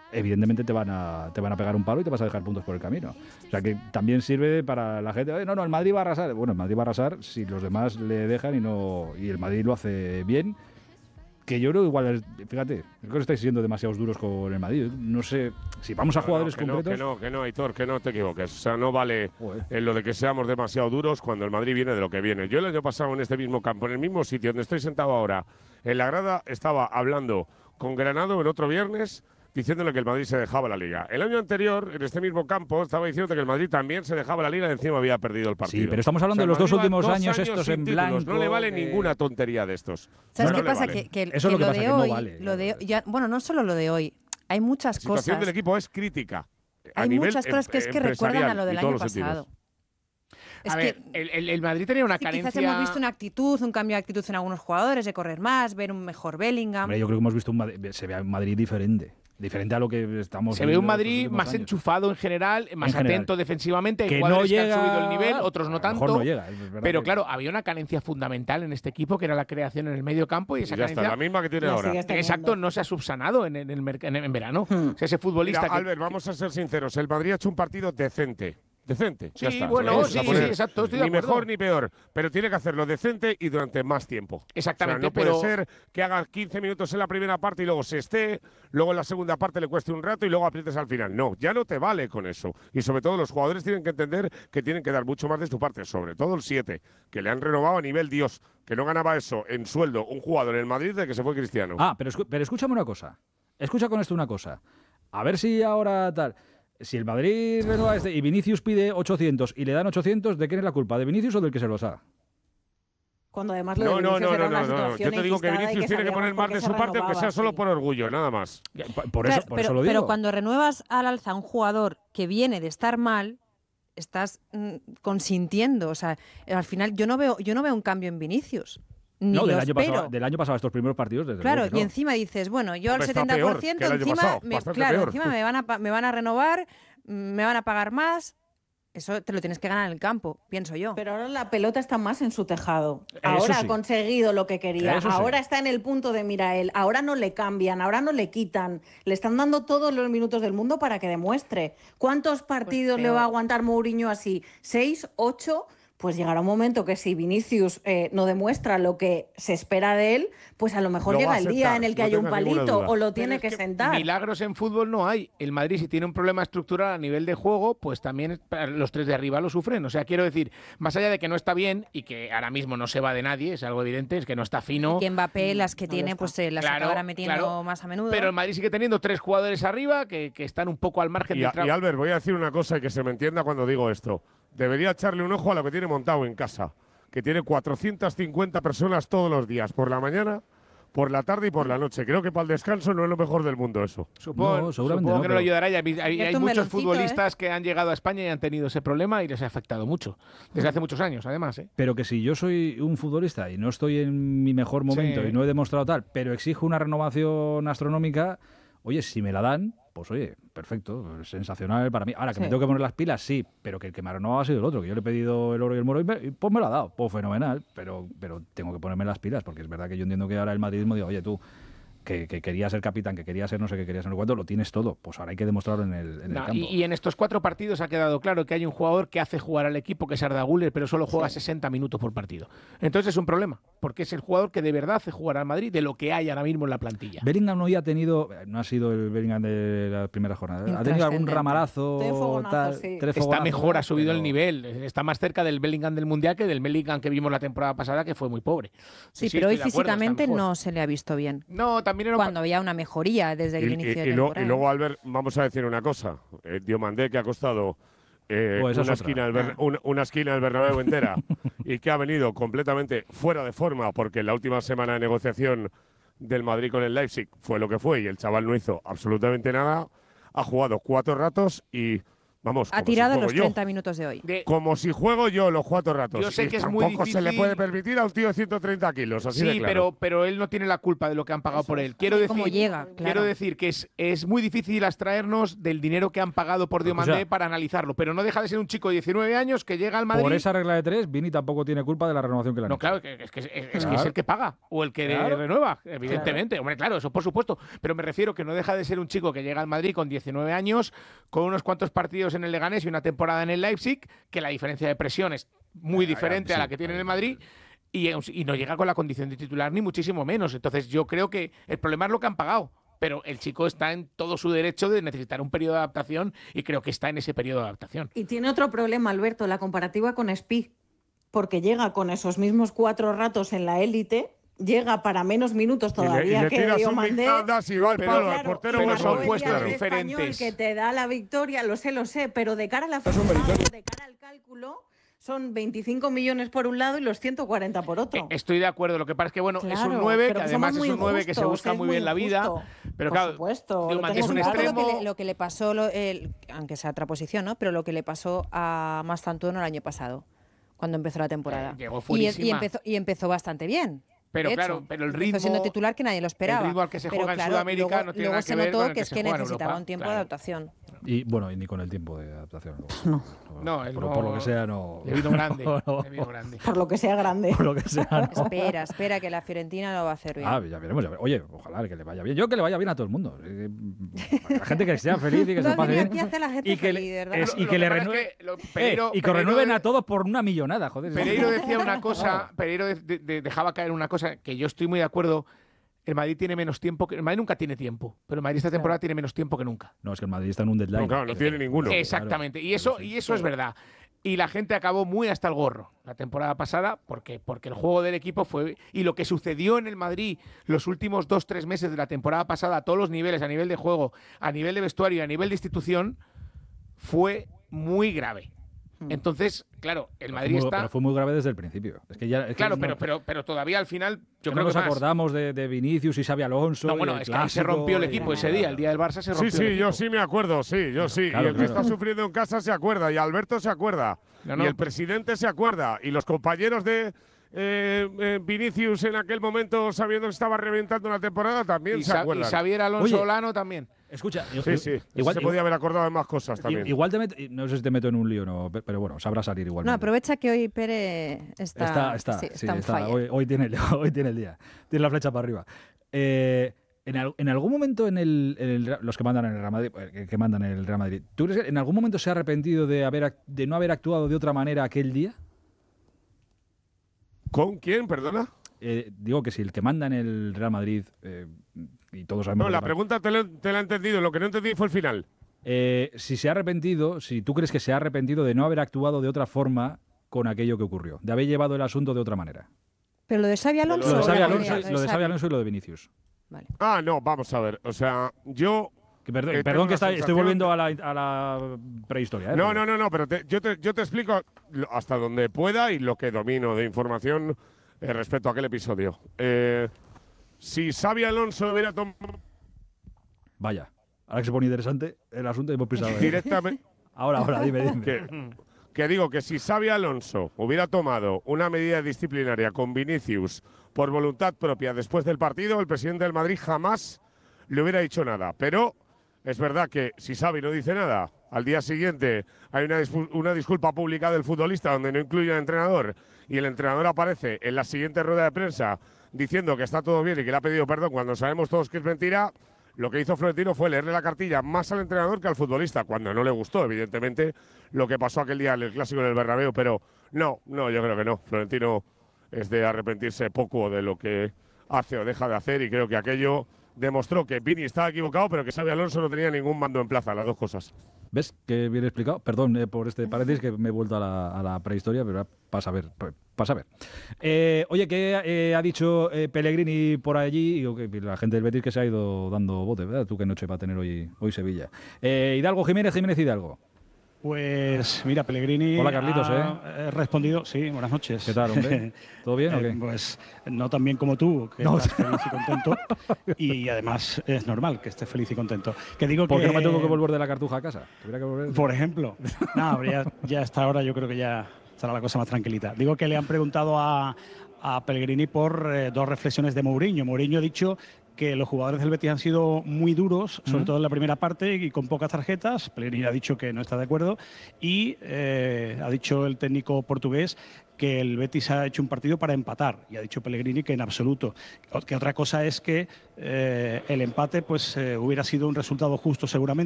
evidentemente te van a pegar un palo y te vas a dejar puntos por el camino. O sea que también sirve para la gente, no, el Madrid va a arrasar. Bueno, el Madrid va a arrasar si los demás le dejan y el Madrid lo hace bien. Que yo creo que igual, fíjate, creo que estáis siendo demasiados duros con el Madrid. No sé, si vamos a jugadores concretos... Que no, Aitor, que no te equivoques. O sea, no vale en lo de que seamos demasiado duros cuando el Madrid viene de lo que viene. Yo el año pasado en este mismo campo, en el mismo sitio donde estoy sentado ahora, en la grada, estaba hablando con Granado el otro viernes, diciéndole que el Madrid se dejaba la Liga. El año anterior, en este mismo campo, estaba diciendo que el Madrid también se dejaba la Liga y encima había perdido el partido. Sí, pero estamos hablando de los dos últimos años estos en blanco. No le vale ninguna tontería de estos. ¿Sabes qué pasa? Vale. Que eso es lo que lo pasa, de que no hoy, vale. bueno, no solo lo de hoy, hay muchas La situación cosas. del equipo es crítica. Hay muchas cosas que recuerdan a lo del año pasado. A ver, el Madrid tenía una carencia. Quizás hemos visto una actitud, un cambio de actitud en algunos jugadores, de correr más, ver un mejor Bellingham. Hombre, yo creo que hemos visto se ve un Madrid diferente a lo que estamos. Se ve un Madrid más enchufado en general, más atento defensivamente. Hay que jugadores no llega, que han subido el nivel, otros no tanto. No llega, pero claro, había una carencia fundamental en este equipo que era la creación en el medio campo y esa carencia. Está, la misma que tiene ahora. Exacto, no se ha subsanado en verano. O sea, ese futbolista. Mira, Albert, vamos a ser sinceros. El Madrid ha hecho un partido decente. Decente, sí, ya está. Bueno, sí, exacto. Estoy ni mejor ni peor, pero tiene que hacerlo decente y durante más tiempo. Exactamente. O sea, no puede ser que haga 15 minutos en la primera parte y luego se esté, luego en la segunda parte le cueste un rato y luego aprietes al final. No, ya no te vale con eso. Y sobre todo los jugadores tienen que entender que tienen que dar mucho más de su parte, sobre todo el 7, que le han renovado a nivel Dios, que no ganaba eso en sueldo un jugador en el Madrid de que se fue Cristiano. Pero escúchame una cosa. Escucha con esto una cosa. A ver si ahora tal... Si el Madrid renueva y Vinicius pide 800 y le dan 800, ¿de quién es la culpa? ¿De Vinicius o del que se los da? Cuando además lo de Vinicius era una situación yo te digo que Vinicius tiene que poner más de su parte, aunque sea solo por orgullo, nada más. Por eso lo digo. Pero cuando renuevas al alza a un jugador que viene de estar mal, estás consintiendo. O sea, al final yo no veo un cambio en Vinicius. No, del año pasado estos primeros partidos. Desde claro, luego que no. Y encima dices, bueno, yo al 70%, encima me van a renovar, me van a pagar más. Eso te lo tienes que ganar en el campo, pienso yo. Pero ahora la pelota está más en su tejado. Ahora ha conseguido lo que quería. Ahora está en el punto de mira él. Ahora no le cambian, ahora no le quitan. Le están dando todos los minutos del mundo para que demuestre. ¿Cuántos partidos le va a aguantar Mourinho así? ¿6, 8? Pues llegará un momento que si Vinicius no demuestra lo que se espera de él, pues a lo mejor llega el día en el que haya un palito o lo tiene que sentar. Milagros en fútbol no hay. El Madrid, si tiene un problema estructural a nivel de juego, pues también los tres de arriba lo sufren. O sea, quiero decir, más allá de que no está bien y que ahora mismo no se va de nadie, es algo evidente, es que no está fino. Y que Mbappé, las que tiene, pues se las acabará metiendo más a menudo. Pero el Madrid sigue teniendo tres jugadores arriba que están un poco al margen del trabajo. Y Albert, voy a decir una cosa y que se me entienda cuando digo esto. Debería echarle un ojo a lo que tiene montado en casa, que tiene 450 personas todos los días, por la mañana, por la tarde y por la noche. Creo que para el descanso no es lo mejor del mundo eso. Supongo que no le ayudará. Hay muchos futbolistas que han llegado a España y han tenido ese problema y les ha afectado mucho. Desde hace muchos años, además. Pero que si yo soy un futbolista y no estoy en mi mejor momento y no he demostrado tal, pero exijo una renovación astronómica, oye, si me la dan, pues oye, perfecto, sensacional para mí. Ahora, que me tengo que poner las pilas, sí, pero que el que me ha renovado ha sido el otro, que yo le he pedido el oro y el moro y pues me lo ha dado, pues fenomenal, pero tengo que ponerme las pilas, porque es verdad que yo entiendo que ahora el madridismo digo, oye, tú, que quería ser capitán, que quería ser no sé qué, quería ser cuánto, lo tienes todo, pues ahora hay que demostrarlo en el campo. Y en estos 4 partidos ha quedado claro que hay un jugador que hace jugar al equipo, que es Arda Güler, pero solo juega 60 minutos por partido. Entonces es un problema, porque es el jugador que de verdad hace jugar al Madrid de lo que hay ahora mismo en la plantilla. Bellingham no ha sido el Bellingham de la primera jornada, ha tenido algún ramalazo, tal, sí. Está mejor, ha subido el nivel, está más cerca del Bellingham del Mundial que del Bellingham que vimos la temporada pasada, que fue muy pobre. Sí, pero hoy físicamente no se le ha visto bien. No, también era cuando había una mejoría desde el inicio de temporada. Y luego, Albert, vamos a decir una cosa. Diomandé, que ha costado una esquina del Bernabéu entera y que ha venido completamente fuera de forma porque la última semana de negociación del Madrid con el Leipzig fue lo que fue y el chaval no hizo absolutamente nada. Ha jugado 4 ratos y Vamos, ha tirado los 30 minutos de hoy. Como si juego yo los 4 ratos. Yo sé que es muy difícil. Se le puede permitir a un tío de 130 kilos, así de claro. pero él no tiene la culpa de lo que han pagado por él. Quiero decir que es muy difícil abstraernos del dinero que han pagado por Diomandé para analizarlo, pero no deja de ser un chico de 19 años que llega al Madrid. Por esa regla de 3, Vini tampoco tiene culpa de la renovación que le han hecho. Claro, es que es el que paga o el que renueva, evidentemente. Claro. Hombre, claro, eso por supuesto. Pero me refiero que no deja de ser un chico que llega al Madrid con 19 años, con unos cuantos partidos en el Leganés y una temporada en el Leipzig, que la diferencia de presión es muy diferente a la que tiene en el Madrid y no llega con la condición de titular ni muchísimo menos. Entonces yo creo que el problema es lo que han pagado, pero el chico está en todo su derecho de necesitar un periodo de adaptación y creo que está en ese periodo de adaptación. Y tiene otro problema, Alberto, la comparativa con Spi, porque llega con esos mismos 4 ratos en la élite, llega para menos minutos todavía que Diomandé, pero son puestos diferentes. Que te da la victoria, lo sé, pero de cara a la de cara al cálculo son 25 millones por un lado y los 140 por otro. Estoy de acuerdo, lo que pasa es que es un 9, que además es un 9 que se busca muy bien la vida, pero claro, Diomandé es un extremo. Lo que le pasó, aunque sea otra posición, ¿no? Pero lo que le pasó a Mastantuono el año pasado, cuando empezó la temporada. Llegó y empezó bastante bien. Pero claro, pero el ritmo, siendo titular que nadie lo esperaba. El ritmo al que se juega en Sudamérica no tiene nada que ver con el que se juega en Europa. Luego se notó que necesitaba un tiempo de adaptación. Y bueno, y ni con el tiempo de adaptación. Por lo que sea, no. Le vino grande. Por lo que sea grande. Por lo que sea, no. Espera, que la Fiorentina lo va a hacer bien. Ya veremos. Oye, ojalá que le vaya bien. Yo que le vaya bien a todo el mundo. La gente que sea feliz y que se pase bien. Y que le renueven. Y que renueven a todos por una millonada, joder. Pereiro decía una cosa, Pereiro dejaba caer una cosa que yo estoy muy de acuerdo. El Madrid tiene menos tiempo. El Madrid nunca tiene tiempo, pero el Madrid esta temporada tiene menos tiempo que nunca. No, es que el Madrid está en un deadline. No, claro, no tiene ninguno. Exactamente. Claro. Y eso es verdad. Y la gente acabó muy hasta el gorro la temporada pasada porque el juego del equipo fue... Y lo que sucedió en el Madrid los últimos 2-3 meses de la temporada pasada a todos los niveles, a nivel de juego, a nivel de vestuario y a nivel de institución, fue muy grave. Entonces, claro, el Madrid está... Pero fue muy grave desde el principio. Pero todavía al final... Yo creo que nos acordamos de Vinicius y Xabi Alonso. Es que ahí se rompió el equipo ese día. El día del Barça se rompió el equipo. Yo sí me acuerdo, yo sí. Claro, y el que está sufriendo en casa se acuerda, y Alberto se acuerda, y el presidente se acuerda, y los compañeros de Vinicius en aquel momento, sabiendo que estaba reventando una temporada, también se acuerdan. Y Xavier Alonso Olano también. Escucha, igual se podía haber acordado de más cosas también. Igual no sé si te meto en un lío o no, pero bueno, sabrá salir igual. No, aprovecha que hoy Pere está en falla. Hoy tiene el día. Tiene la flecha para arriba. En algún momento los que mandan en el Real Madrid, ¿tú crees que en algún momento se ha arrepentido de no haber actuado de otra manera aquel día? ¿Con quién, perdona? Digo que si el que manda en el Real Madrid y todos sabemos... No, la pregunta te la he entendido, lo que no entendí fue el final. Si se ha arrepentido, si tú crees que se ha arrepentido de no haber actuado de otra forma con aquello que ocurrió, de haber llevado el asunto de otra manera. Pero lo de Xabi Alonso... Lo de Xabi Alonso y lo de Vinicius. Vale. No, vamos a ver. O sea, yo... Perdón que estoy volviendo a la prehistoria. No, pero yo te explico hasta donde pueda y lo que domino de información respecto a aquel episodio. Si Xabi Alonso hubiera tomado... Vaya, ahora que se pone interesante el asunto hemos pisado. Directamente... Ahora, dime. Que digo que si Xabi Alonso hubiera tomado una medida disciplinaria con Vinicius por voluntad propia después del partido, el presidente del Madrid jamás le hubiera dicho nada. Pero es verdad que si Xavi no dice nada, al día siguiente hay una disculpa pública del futbolista donde no incluye al entrenador y el entrenador aparece en la siguiente rueda de prensa diciendo que está todo bien y que le ha pedido perdón cuando sabemos todos que es mentira. Lo que hizo Florentino fue leerle la cartilla más al entrenador que al futbolista, cuando no le gustó, evidentemente, lo que pasó aquel día en el Clásico en el Bernabéu. Pero no, yo creo que no. Florentino es de arrepentirse poco de lo que hace o deja de hacer y creo que aquello demostró que Vini estaba equivocado, pero que Xabi Alonso no tenía ningún mando en plaza, las dos cosas. ¿Ves? Qué bien explicado. Perdón por este paréntesis que me he vuelto a la prehistoria, pero pasa a ver. Oye, ¿qué ha dicho Pellegrini por allí? La gente del Betis que se ha ido dando bote, ¿verdad? Tú qué noche va a tener hoy Sevilla. Hidalgo Jiménez Hidalgo. Pues mira, Pellegrini. Hola, Carlitos, He respondido, sí, buenas noches. ¿Qué tal, hombre? ¿Todo bien o qué? Pues no tan bien como tú, que estás feliz y contento. Y además es normal que estés feliz y contento. ¿Por qué no me tengo que volver de la Cartuja a casa? ¿Tuviera que volver? Por ejemplo. No, ya a esta hora yo creo que ya estará la cosa más tranquilita. Digo que le han preguntado a Pellegrini por dos reflexiones de Mourinho. Mourinho ha dicho que los jugadores del Betis han sido muy duros, sobre todo en la primera parte y con pocas tarjetas. Pellegrini ha dicho que no está de acuerdo y ha dicho el técnico portugués que el Betis ha hecho un partido para empatar y ha dicho Pellegrini que en absoluto. Que otra cosa es que el empate pues hubiera sido un resultado justo seguramente.